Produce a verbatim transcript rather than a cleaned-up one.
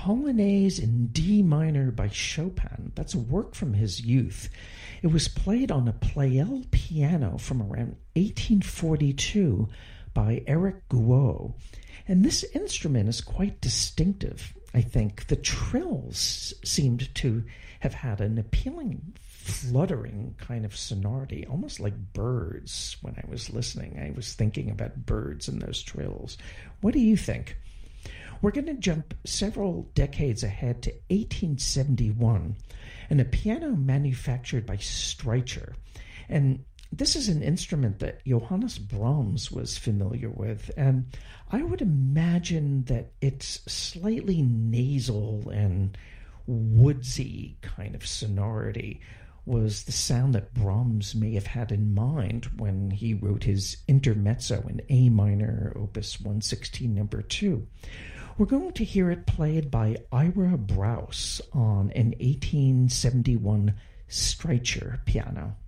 Polonaise in D minor by Chopin. That's a work from his youth. It was played on a Pleyel piano from around eighteen forty-two by Eric Guo. And this instrument is quite distinctive, I think. The trills seemed to have had an appealing fluttering kind of sonority, almost like birds when I was listening. I was thinking about birds and those trills. What do you think? We're going to jump several decades ahead to eighteen seventy-one and a piano manufactured by Streicher. And this is an instrument that Johannes Brahms was familiar with, and I would imagine that its slightly nasal and woodsy kind of sonority was the sound that Brahms may have had in mind when he wrote his Intermezzo in A minor, opus one sixteen, number two. We're going to hear it played by Ira Brauss on an eighteen seventy-one Streicher piano.